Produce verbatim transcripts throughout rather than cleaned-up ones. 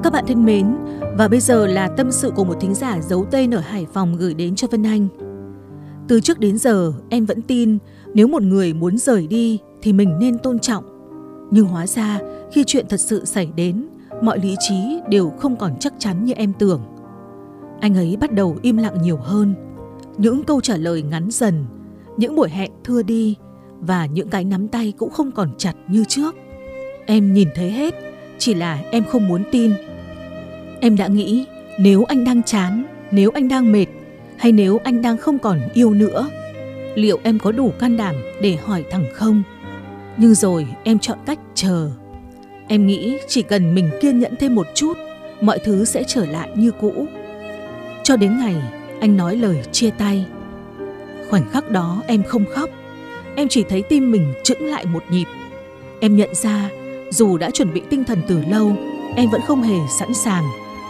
Các bạn thân mến, và bây giờ là tâm sự của một thính giả giấu tên ở Hải Phòng gửi đến cho Vân Anh. Từ trước đến giờ em vẫn tin nếu một người muốn rời đi thì mình nên tôn trọng. Nhưng hóa ra khi chuyện thật sự xảy đến, mọi lý trí đều không còn chắc chắn như em tưởng. Anh ấy bắt đầu im lặng nhiều hơn. Những câu trả lời ngắn dần, những buổi hẹn thưa đi và những cái nắm tay cũng không còn chặt như trước. Em nhìn thấy hết, chỉ là em không muốn tin. Em đã nghĩ nếu anh đang chán, nếu anh đang mệt, hay nếu anh đang không còn yêu nữa, liệu em có đủ can đảm để hỏi thẳng không? Nhưng rồi em chọn cách chờ. Em nghĩ chỉ cần mình kiên nhẫn thêm một chút, mọi thứ sẽ trở lại như cũ. Cho đến ngày anh nói lời chia tay. Khoảnh khắc đó em không khóc, em chỉ thấy tim mình chững lại một nhịp. Em nhận ra dù đã chuẩn bị tinh thần từ lâu, em vẫn không hề sẵn sàng.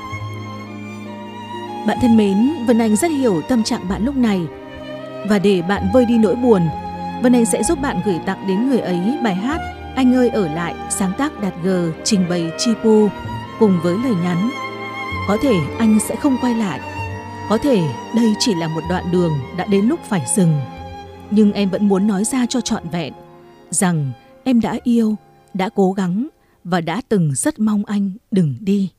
Bạn thân mến, Vân Anh rất hiểu tâm trạng bạn lúc này. Và để bạn vơi đi nỗi buồn, Vân Anh sẽ giúp bạn gửi tặng đến người ấy bài hát Anh ơi ở lại, sáng tác Đạt G, trình bày Chi Pu, cùng với lời nhắn: có thể anh sẽ không quay lại, có thể đây chỉ là một đoạn đường đã đến lúc phải dừng, nhưng em vẫn muốn nói ra cho trọn vẹn rằng em đã yêu, đã cố gắng và đã từng rất mong anh đừng đi.